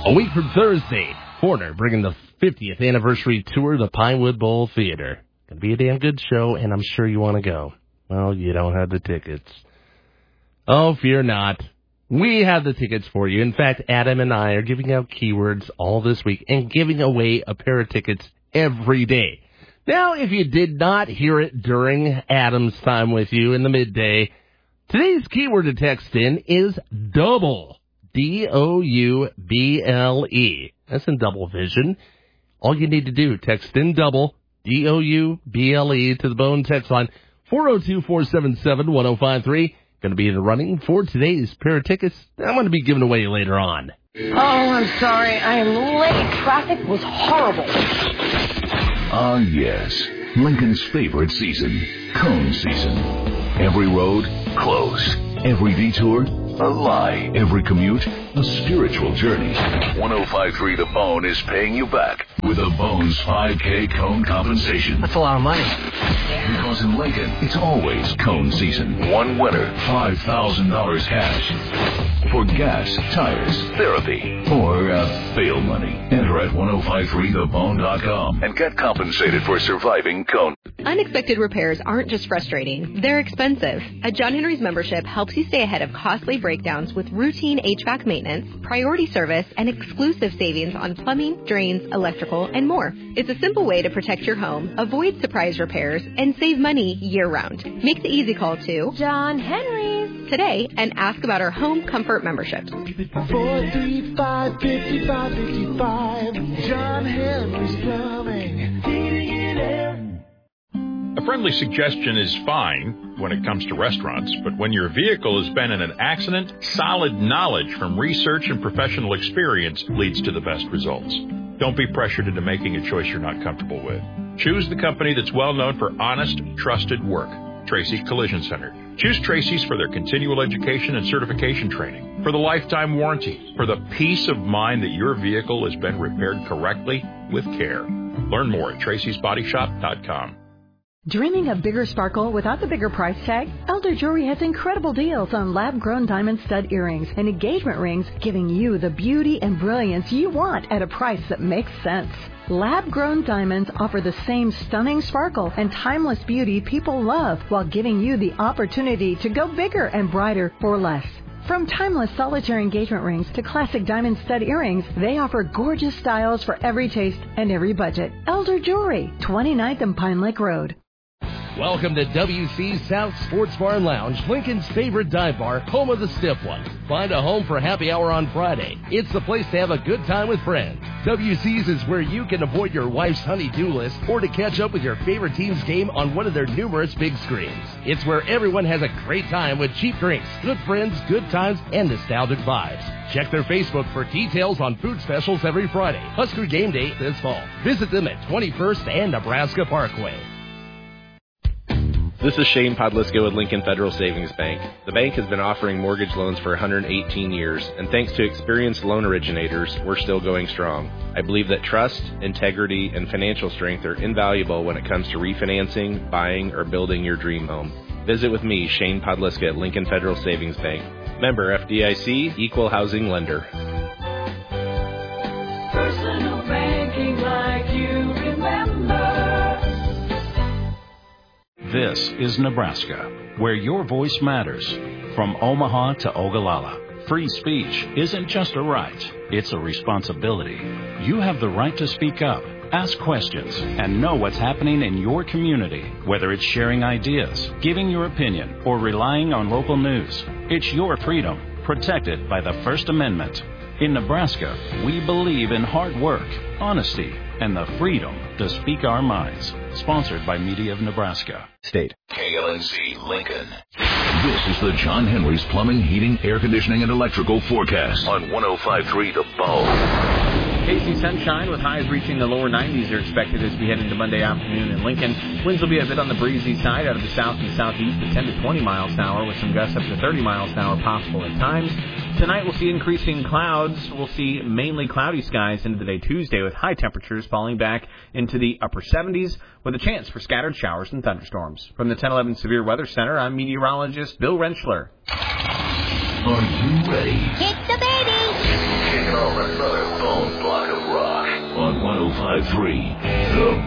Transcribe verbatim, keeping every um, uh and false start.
A week from Thursday, Foreigner bringing the fiftieth anniversary tour of the Pinewood Bowl Theater. Gonna be a damn good show, and I'm sure you want to go. Well, you don't have the tickets. Oh, fear not. We have the tickets for you. In fact, Adam and I are giving out keywords all this week and giving away a pair of tickets every day. Now, if you did not hear it during Adam's time with you in the midday, today's keyword to text in is double. D O U B L E. That's in double vision. All you need to do, text in double, D O U B L E, to the Bone text line, four oh two, four seven seven, one oh five three. Going to be in the running for today's pair of tickets I'm going to be giving away later on. Oh, I'm sorry. I am late. Traffic was horrible. Ah, uh, yes. Lincoln's favorite season, cone season. Every road, closed. Every detour, a lie. Every commute, a spiritual journey. one oh five point three The Bone is paying you back with a Bone's five K cone compensation. That's a lot of money. Because in Lincoln, it's always cone season. One winner, five thousand dollars cash. For gas, tires, therapy, or uh, bail money. Enter at ten fifty-three the bone dot com and get compensated for surviving cone. Unexpected repairs aren't just frustrating, they're expensive. A John Henry's membership helps you stay ahead of costly breakdowns with routine H V A C maintenance, priority service, and exclusive savings on plumbing, drains, electrical, and more. It's a simple way to protect your home, avoid surprise repairs, and save money year-round. Make the easy call to John Henry's today and ask about our home comfort membership. four three five, five five five five, John Henry's Plumbing, heating and air. A friendly suggestion is fine when it comes to restaurants, but when your vehicle has been in an accident, solid knowledge from research and professional experience leads to the best results. Don't be pressured into making a choice you're not comfortable with. Choose the company that's well known for honest, trusted work. Tracy's Collision Center. Choose Tracy's for their continual education and certification training, for the lifetime warranty, for the peace of mind that your vehicle has been repaired correctly with care. Learn more at tracys body shop dot com. Dreaming of bigger sparkle without the bigger price tag? Elder Jewelry has incredible deals on lab-grown diamond stud earrings and engagement rings, giving you the beauty and brilliance you want at a price that makes sense. Lab-grown diamonds offer the same stunning sparkle and timeless beauty people love, while giving you the opportunity to go bigger and brighter for less. From timeless solitaire engagement rings to classic diamond stud earrings, they offer gorgeous styles for every taste and every budget. Elder Jewelry, twenty-ninth and Pine Lake Road. Welcome to W C's South Sports Bar and Lounge, Lincoln's favorite dive bar, home of the stiff ones. Find a home for happy hour on Friday. It's the place to have a good time with friends. W C's is where you can avoid your wife's honey-do list or to catch up with your favorite team's game on one of their numerous big screens. It's where everyone has a great time with cheap drinks, good friends, good times, and nostalgic vibes. Check their Facebook for details on food specials every Friday. Husker Game Day this fall. Visit them at twenty-first and Nebraska Parkway. This is Shane Podlisko with Lincoln Federal Savings Bank. The bank has been offering mortgage loans for one hundred eighteen years, and thanks to experienced loan originators, we're still going strong. I believe that trust, integrity, and financial strength are invaluable when it comes to refinancing, buying, or building your dream home. Visit with me, Shane Podlisko at Lincoln Federal Savings Bank. Member F D I C, Equal Housing Lender. Personal banking like you remember. This is Nebraska, where your voice matters. From Omaha to Ogallala, free speech isn't just a right, it's a responsibility. You have the right to speak up, ask questions, and know what's happening in your community, whether it's sharing ideas, giving your opinion, or relying on local news. It's your freedom, protected by the First Amendment. In Nebraska, we believe in hard work, honesty, and the freedom to speak our minds. Sponsored by Media of Nebraska. State. K L N Z Lincoln. This is the John Henry's Plumbing, Heating, Air Conditioning, and Electrical forecast on ten fifty-three The Bone. Hazy sunshine with highs reaching the lower nineties are expected as we head into Monday afternoon in Lincoln. Winds will be a bit on the breezy side out of the south and southeast at ten to twenty miles an hour with some gusts up to thirty miles an hour possible at times. Tonight we'll see increasing clouds. We'll see mainly cloudy skies into the day Tuesday with high temperatures falling back into the upper seventies with a chance for scattered showers and thunderstorms. From the ten eleven Severe Weather Center, I'm meteorologist Bill Rentschler. Are you ready? Hit the baby! Kick it off another oh five three, The